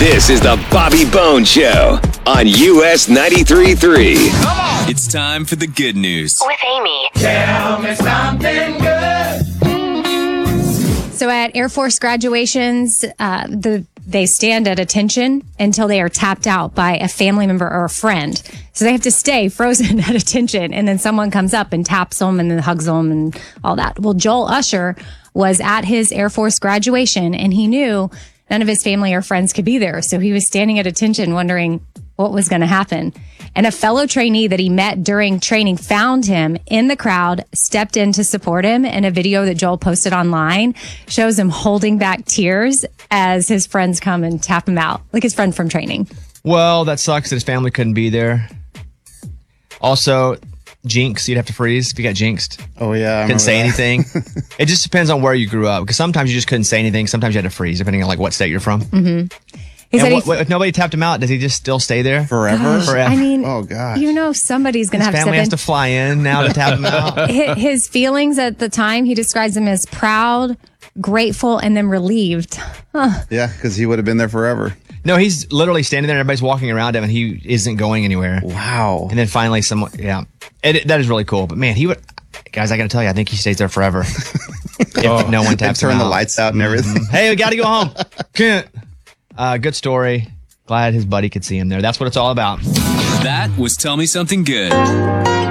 This is the Bobby Bones Show on US 93.3. It's time for the good news. With Amy. Tell me something good. So at Air Force graduations, they stand at attention until they are tapped out by a family member or a friend. So they have to stay frozen at attention, and then someone comes up and taps them and then hugs them and all that. Well, Joel Usher was at his Air Force graduation, and he knew none of his family or friends could be there. So he was standing at attention wondering what was going to happen. And a fellow trainee that he met during training found him in the crowd, stepped in to support him. And a video that Joel posted online shows him holding back tears as his friends come and tap him out, like his friend from training. Well, that sucks that his family couldn't be there. Also, jinx, you'd have to freeze if you got jinxed. Oh, yeah. Couldn't say anything. It just depends on where you grew up, because sometimes you just couldn't say anything. Sometimes you had to freeze, depending on like what state you're from. Mm-hmm. He said if nobody tapped him out, does he just still stay there? Forever? Forever. I mean, Oh, gosh. you know, somebody's going to have His to family step has in. to fly in now to tap him out. His feelings at the time, he describes them as proud, grateful, and then relieved. Yeah, because he would have been there forever. No, he's literally standing there and everybody's walking around him and he isn't going anywhere. Wow. And then finally someone, yeah. That is really cool. But man, guys, I got to tell you, I think he stays there forever. If no one They taps him turn the out. lights out and everything. Hey, we got to go home. Can't. Good story. Glad his buddy could see him there. That's what it's all about. That was Tell Me Something Good.